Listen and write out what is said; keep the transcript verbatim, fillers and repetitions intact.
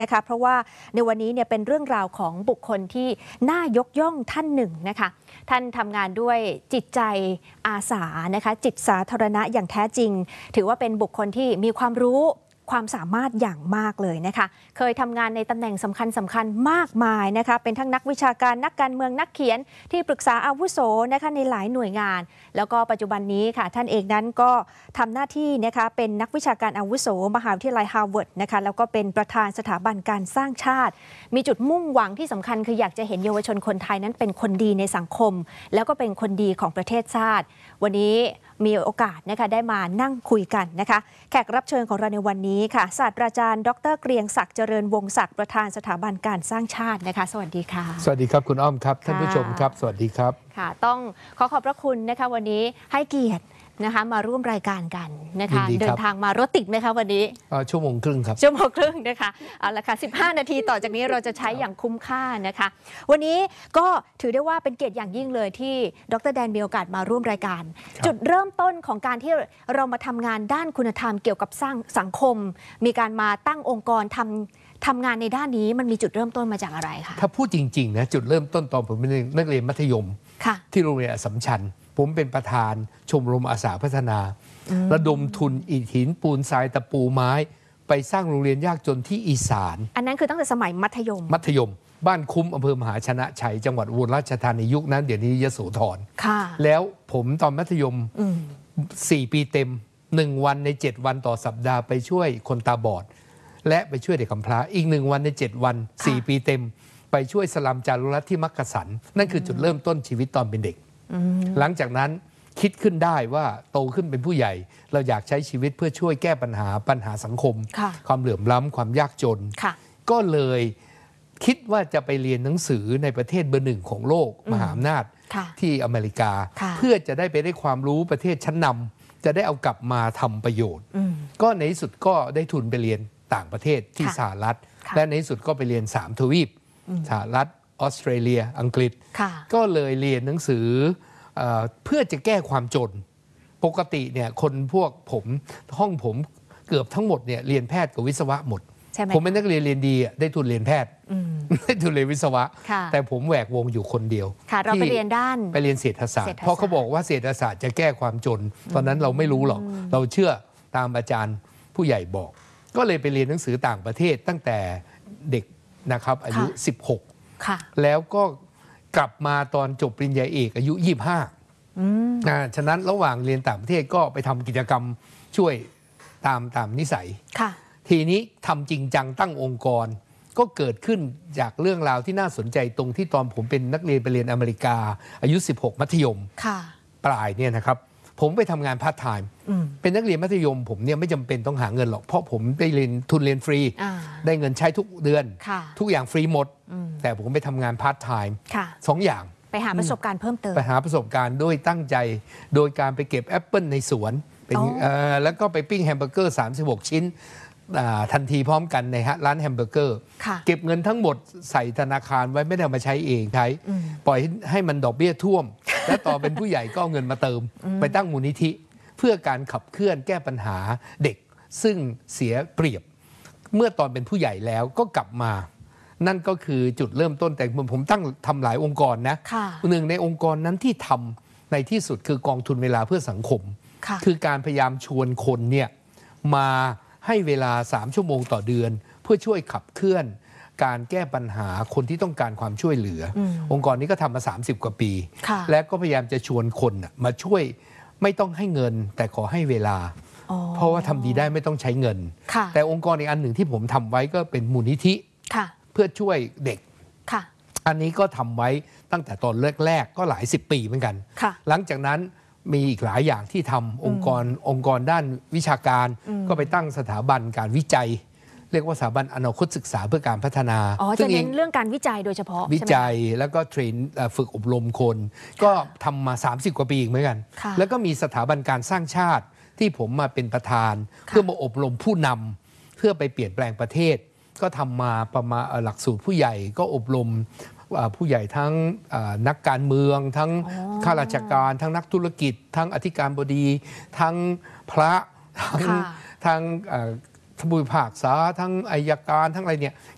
นะคะเพราะว่าในวันนี้เนี่ยเป็นเรื่องราวของบุคคลที่น่ายกย่องท่านหนึ่งนะคะท่านทำงานด้วยจิตใจอาสานะคะจิตสาธารณะอย่างแท้จริงถือว่าเป็นบุคคลที่มีความรู้ความสามารถอย่างมากเลยนะคะเคยทำงานในตำแหน่งสำคัญสำคัญมากมายนะคะเป็นทั้งนักวิชาการนักการเมืองนักเขียนที่ปรึกษาอาวุโสนะคะในหลายหน่วยงานแล้วก็ปัจจุบันนี้ค่ะท่านเองนั้นก็ทำหน้าที่นะคะเป็นนักวิชาการอาวุโสมหาวิทยาลัยฮาร์วาร์ดนะคะแล้วก็เป็นประธานสถาบันการสร้างชาติมีจุดมุ่งหวังที่สำคัญคืออยากจะเห็นเยาวชนคนไทยนั้นเป็นคนดีในสังคมแล้วก็เป็นคนดีของประเทศชาติวันนี้มีโอกาสนะคะได้มานั่งคุยกันนะคะแขกรับเชิญของเราในวันนี้ค่ะศาสตราจารย์ดรเกรียงศักดิ์เจริญวงศ์ศักดิ์ประธานสถาบันการสร้างชาตินะคะสวัสดีค่ะสวัสดีครับคุณอ้อมครับท่านผู้ชมครับสวัสดีครับค่ะต้องขอขอบพระคุณนะคะวันนี้ให้เกียรตินะคะมาร่วมรายการกันนะคะเดินทางมารถติดไหมคะวันนี้ชั่วโมงครึ่งครับชั่วโมงครึ่งนะคะเอาละค่ะสิบห้านาทีต่อจากนี้เราจะใช้อย่างคุ้มค่านะคะวันนี้ก็ถือได้ว่าเป็นเกียรติอย่างยิ่งเลยที่ดรแดนมีโอกาสมาร่วมรายการจุดเริ่มต้นของการที่เรามาทำงานด้านคุณธรรมเกี่ยวกับสร้างสังคมมีการมาตั้งองค์กรทำทำงานในด้านนี้มันมีจุดเริ่มต้นมาจากอะไรคะถ้าพูดจริงๆนะจุดเริ่มต้นตอนผมเป็นนักเรียนมัธยมที่โรงเรียนอัสสัมชัญผมเป็นประธานชมรมอาสาพัฒนาระดมทุนอิฐหินปูนทรายตะปูไม้ไปสร้างโรงเรียนยากจนที่อีสานอันนั้นคือตั้งแต่สมัยมัธยมมัธยมบ้านคุ้มอำเภอมหาชนะชัยจังหวัดอุบลราชธานียุคนั้นเดี๋ยวนี้ยโสธรแล้วผมตอนมัธยมสี่ปีเต็มหนึ่งวันในเจ็ดวันต่อสัปดาห์ไปช่วยคนตาบอดและไปช่วยเด็กกำพร้าอีกหนึ่งวันในเจ็ดวันสี่ปีเต็มไปช่วยสลัมจารุรัตน์ที่มักกะสันนั่นคือจุดเริ่มต้นชีวิตตอนเป็นเด็กหลังจากนั้นคิดขึ้นได้ว่าโตขึ้นเป็นผู้ใหญ่เราอยากใช้ชีวิตเพื่อช่วยแก้ปัญหาปัญหาสังคมความเหลื่อมล้ำความยากจนก็เลยคิดว่าจะไปเรียนหนังสือในประเทศเบอร์หนึ่งของโลกมหาอำนาจที่อเมริกาเพื่อจะได้ไปได้ความรู้ประเทศชั้นนำจะได้เอากลับมาทำประโยชน์ก็ในที่สุดก็ได้ทุนไปเรียนต่างประเทศที่สหรัฐและในที่สุดก็ไปเรียนสามทวีปสหรัฐออสเตรเลียอังกฤษก็เลยเรียนหนังสือเพื่อจะแก้ความจนปกติเนี่ยคนพวกผมห้องผมเกือบทั้งหมดเนี่ยเรียนแพทย์กับวิศวะหมดผมเป็นนักเรียนเรียนดีได้ทุนเรียนแพทย์ได้ทุนเรียนวิศวะแต่ผมแหวกวงอยู่คนเดียวเราไปเรียนด้านไปเรียนเศรษฐศาสตร์เพราะเขาบอกว่าเศรษฐศาสตร์จะแก้ความจนตอนนั้นเราไม่รู้หรอกเราเชื่อตามอาจารย์ผู้ใหญ่บอกก็เลยไปเรียนหนังสือต่างประเทศตั้งแต่เด็กนะครับอายุสิบหกแล้วก็กลับมาตอนจบปริญญาเอกอายุยี่สิบห้าอ่าฉะนั้นระหว่างเรียนต่างประเทศก็ไปทำกิจกรรมช่วยตามตามนิสัยทีนี้ทำจริงจังตั้งองค์กรก็เกิดขึ้นจากเรื่องราวที่น่าสนใจตรงที่ตอนผมเป็นนักเรียนไปเรียนอเมริกาอายุสิบหกมัธยมปลายเนี่ยนะครับผมไปทำงานพาร์ทไทม์เป็นนักเรียนมัธยมผมเนี่ยไม่จำเป็นต้องหาเงินหรอกเพราะผมได้เรียนทุนเรียนฟรีได้เงินใช้ทุกเดือนทุกอย่างฟรีหมดแต่ผมไปทำงานพาร์ทไทม์สองอย่างไปหาประสบการณ์เพิ่มเติมไปหาประสบการณ์ด้วยตั้งใจโดยการไปเก็บแอปเปิลในสวนแล้วก็ไปปิ้งแฮมเบอร์เกอร์สามสิบหกชิ้นทันทีพร้อมกันในร้านแฮมเบอร์เกอร์เก็บเงินทั้งหมดใส่ธนาคารไว้ไม่ได้มาใช้เองใช้ปล่อยให้มันดอกเบี้ยท่วมและต่อเป็นผู้ใหญ่ก็เอาเงินมาเติมไปตั้งมูลนิธิเพื่อการขับเคลื่อนแก้ปัญหาเด็กซึ่งเสียเปรียบเมื่อตอนเป็นผู้ใหญ่แล้วก็กลับมานั่นก็คือจุดเริ่มต้นแต่ผมตั้งทำหลายองค์กรนะหนึ่งในองค์กรนั้นที่ทำในที่สุดคือกองทุนเวลาเพื่อสังคมคือการพยายามชวนคนเนี่ยมาให้เวลาสามชั่วโมงต่อเดือนเพื่อช่วยขับเคลื่อนการแก้ปัญหาคนที่ต้องการความช่วยเหลือองค์กรนี้ก็ทำมาสามสิบกว่าปีและก็พยายามจะชวนคนมาช่วยไม่ต้องให้เงินแต่ขอให้เวลาเพราะว่าทำดีได้ไม่ต้องใช้เงินแต่องค์กรอีกอันหนึ่งที่ผมทำไว้ก็เป็นมูลนิธิเพื่อช่วยเด็กอันนี้ก็ทำไว้ตั้งแต่ตอนแรกๆก็หลายสิบปีเหมือนกันหลังจากนั้นมีอีกหลายอย่างที่ทำองค์กรองค์กรด้านวิชาการก็ไปตั้งสถาบันการวิจัยเรียกว่าสถาบันอนาคตศึกษาเพื่อการพัฒนาอ๋อจะเน้นเรื่องการวิจัยโดยเฉพาะวิจัยแล้วก็เทรนฝึกอบรมคนก็ทำมาสามสิบกว่าปีอีกเหมือนกันแล้วก็มีสถาบันการสร้างชาติที่ผมมาเป็นประธานเพื่อมาอบรมผู้นำเพื่อไปเปลี่ยนแปลงประเทศก็ทำมาประมาณหลักสูตรผู้ใหญ่ก็อบรมผู้ใหญ่ทั้งนักการเมืองทั้งข้าราชการทั้งนักธุรกิจทั้งอธิการบดีทั้งพระทั้งทั้งผู้พิพากษาทั้งอัยการทั้งอะไรเนี่ย